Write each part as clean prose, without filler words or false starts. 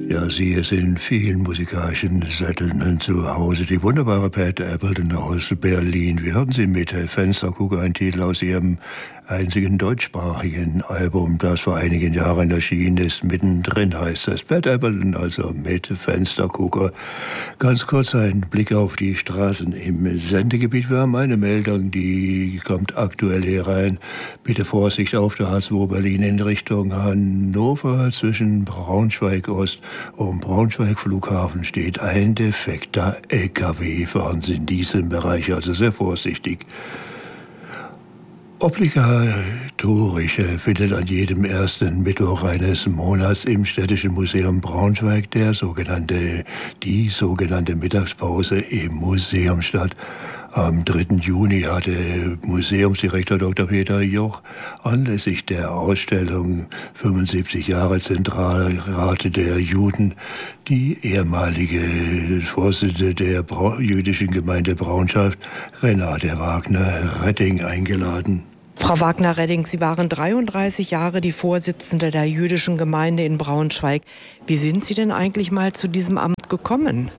Ja, sie ist in vielen musikalischen Sätteln zu Hause. Die wunderbare Pat Appleton aus Berlin. Wir hören sie mit Fenstergucker, ein Titel aus ihrem einzigen deutschsprachigen Album, das vor einigen Jahren erschienen ist. Mittendrin heißt das. Pat Appleton also mit Fenstergucker. Ganz kurz ein Blick auf die Straßen im Sendegebiet. Wir haben eine Meldung, die kommt aktuell hier rein. Bitte Vorsicht auf der H2 Berlin in Richtung Hannover. Zwischen Braunschweig Ost und Braunschweig Flughafen steht ein defekter LKW. Fahren Sie in diesem Bereich also sehr vorsichtig. Obligatorisch findet an jedem ersten Mittwoch eines Monats im Städtischen Museum Braunschweig die sogenannte Mittagspause im Museum statt. Am 3. Juni hatte Museumsdirektor Dr. Peter Joch anlässlich der Ausstellung 75 Jahre Zentralrat der Juden die ehemalige Vorsitzende der jüdischen Gemeinde Braunschweig, Renate Wagner-Redding, eingeladen. Frau Wagner-Redding, Sie waren 33 Jahre die Vorsitzende der jüdischen Gemeinde in Braunschweig. Wie sind Sie denn eigentlich mal zu diesem Amt gekommen?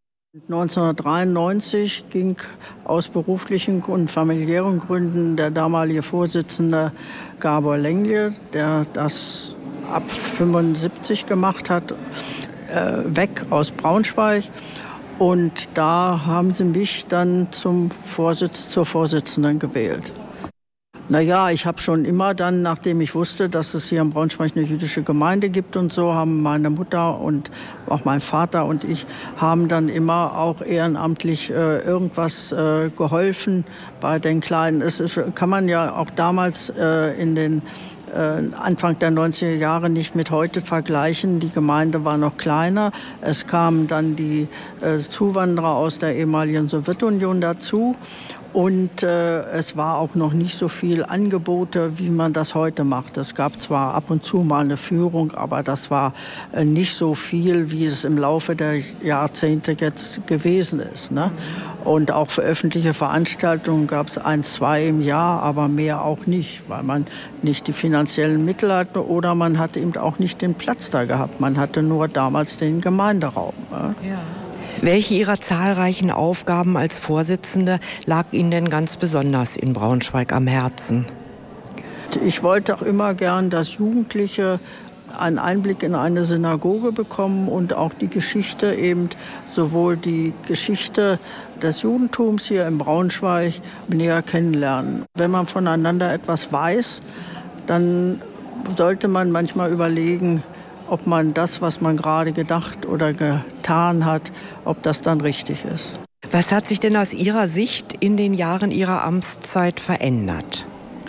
1993 ging aus beruflichen und familiären Gründen der damalige Vorsitzende Gabor Lengle, der das ab 75 gemacht hat, weg aus Braunschweig. Und da haben sie mich dann zur Vorsitzenden gewählt. Naja, ich habe schon immer dann, nachdem ich wusste, dass es hier in Braunschweig eine jüdische Gemeinde gibt und so, haben meine Mutter und auch mein Vater und ich haben dann immer auch ehrenamtlich irgendwas geholfen bei den Kleinen. Kann man ja auch damals in den Anfang der 90er Jahre nicht mit heute vergleichen. Die Gemeinde war noch kleiner. Es kamen dann die Zuwanderer aus der ehemaligen Sowjetunion dazu. Und es war auch noch nicht so viel Angebote, wie man das heute macht. Es gab zwar ab und zu mal eine Führung, aber das war nicht so viel, wie es im Laufe der Jahrzehnte jetzt gewesen ist, ne? Und auch für öffentliche Veranstaltungen gab es 1, 2 im Jahr, aber mehr auch nicht, weil man nicht die finanziellen Mittel hatte oder man hatte eben auch nicht den Platz da gehabt. Man hatte nur damals den Gemeinderaum. Ne? Ja. Welche Ihrer zahlreichen Aufgaben als Vorsitzende lag Ihnen denn ganz besonders in Braunschweig am Herzen? Ich wollte auch immer gern, dass Jugendliche einen Einblick in eine Synagoge bekommen und auch die Geschichte, eben sowohl die Geschichte des Judentums hier in Braunschweig näher kennenlernen. Wenn man voneinander etwas weiß, dann sollte man manchmal überlegen, ob man das, was man gerade gedacht oder getan hat, ob das dann richtig ist. Was hat sich denn aus Ihrer Sicht in den Jahren Ihrer Amtszeit verändert?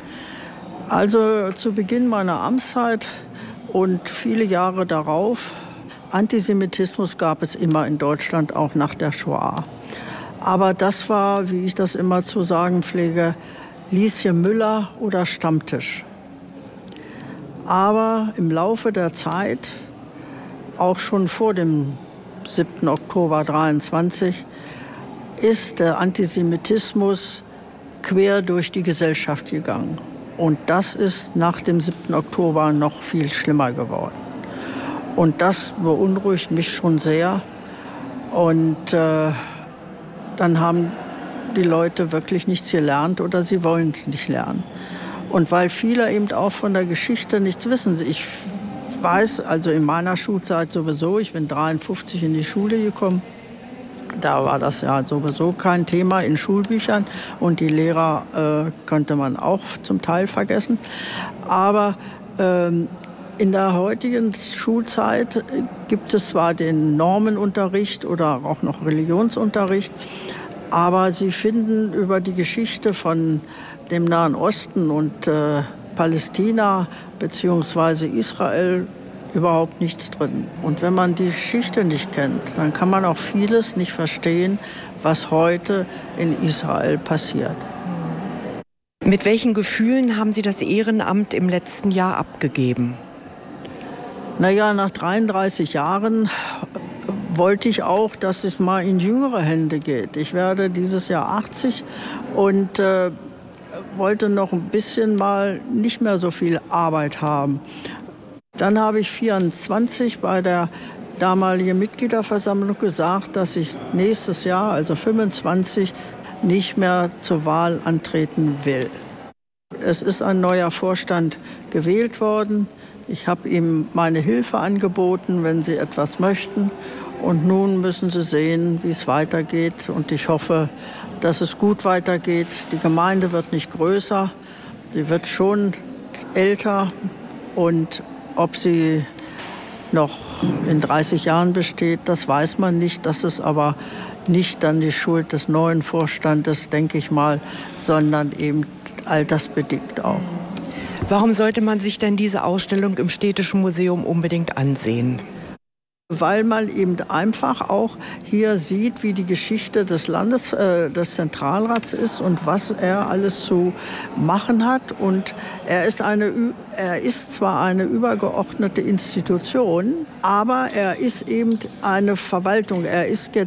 Also zu Beginn meiner Amtszeit und viele Jahre darauf, Antisemitismus gab es immer in Deutschland, auch nach der Shoah. Aber das war, wie ich das immer zu sagen pflege, Lieschen Müller oder Stammtisch. Aber im Laufe der Zeit, auch schon vor dem 7. Oktober 1923, ist der Antisemitismus quer durch die Gesellschaft gegangen. Und das ist nach dem 7. Oktober noch viel schlimmer geworden. Und das beunruhigt mich schon sehr. Und dann haben die Leute wirklich nichts gelernt oder sie wollen es nicht lernen. Und weil viele eben auch von der Geschichte nichts wissen. Ich weiß, also in meiner Schulzeit sowieso, ich bin 1953 in die Schule gekommen, da war das ja sowieso kein Thema in Schulbüchern und die Lehrer konnte man auch zum Teil vergessen. Aber in der heutigen Schulzeit gibt es zwar den Normenunterricht oder auch noch Religionsunterricht, aber sie finden über die Geschichte von dem Nahen Osten und Palästina bzw. Israel überhaupt nichts drin. Und wenn man die Geschichte nicht kennt, dann kann man auch vieles nicht verstehen, was heute in Israel passiert. Mit welchen Gefühlen haben Sie das Ehrenamt im letzten Jahr abgegeben? Naja, nach 33 Jahren wollte ich auch, dass es mal in jüngere Hände geht. Ich werde dieses Jahr 80 und wollte noch ein bisschen mal nicht mehr so viel Arbeit haben. Dann habe ich 24 bei der damalige Mitgliederversammlung gesagt, dass ich nächstes Jahr, also 25, nicht mehr zur Wahl antreten will. Es ist ein neuer Vorstand gewählt worden. Ich habe ihm meine Hilfe angeboten, wenn Sie etwas möchten. Und nun müssen Sie sehen, wie es weitergeht. Und ich hoffe, dass es gut weitergeht. Die Gemeinde wird nicht größer. Sie wird schon älter. Und ob sie noch in 30 Jahren besteht, das weiß man nicht. Das ist aber nicht dann die Schuld des neuen Vorstandes, denke ich mal, sondern eben altersbedingt auch. Warum sollte man sich denn diese Ausstellung im Städtischen Museum unbedingt ansehen? Weil man eben einfach auch hier sieht, wie die Geschichte des des Zentralrats ist und was er alles zu machen hat. Und er ist zwar eine übergeordnete Institution, aber er ist eben eine Verwaltung. Er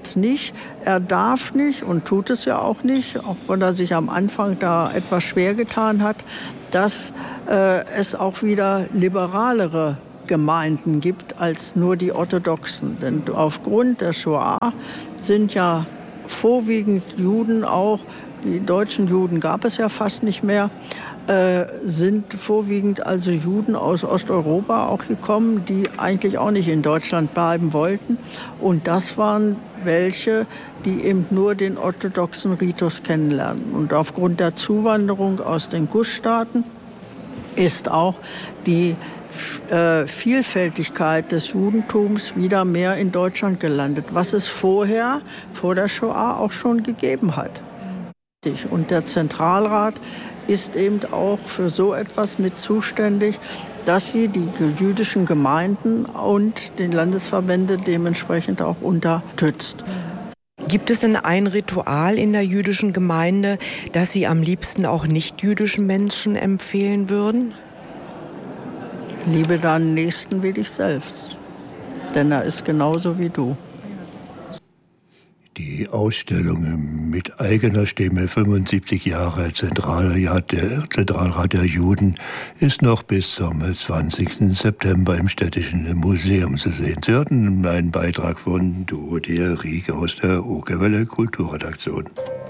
darf nicht und tut es ja auch nicht, auch wenn er sich am Anfang da etwas schwer getan hat, dass es auch wieder liberalere Gemeinden gibt als nur die orthodoxen. Denn aufgrund der Shoah sind ja vorwiegend Juden auch, die deutschen Juden gab es ja fast nicht mehr, sind vorwiegend also Juden aus Osteuropa auch gekommen, die eigentlich auch nicht in Deutschland bleiben wollten. Und das waren welche, die eben nur den orthodoxen Ritus kennenlernen. Und aufgrund der Zuwanderung aus den Gussstaaten ist auch die Vielfältigkeit des Judentums wieder mehr in Deutschland gelandet, was es vor der Shoah auch schon gegeben hat. Und der Zentralrat ist eben auch für so etwas mit zuständig, dass sie die jüdischen Gemeinden und den Landesverbände dementsprechend auch unterstützt. Gibt es denn ein Ritual in der jüdischen Gemeinde, das Sie am liebsten auch nicht-jüdischen Menschen empfehlen würden? Liebe deinen Nächsten wie dich selbst, denn er ist genauso wie du. Die Ausstellung mit eigener Stimme, 75 Jahre Zentralrat der Juden, ist noch bis zum 20. September im Städtischen Museum zu sehen. Sie hörten einen Beitrag von Dorothea Rieck aus der Okerwelle Kulturredaktion.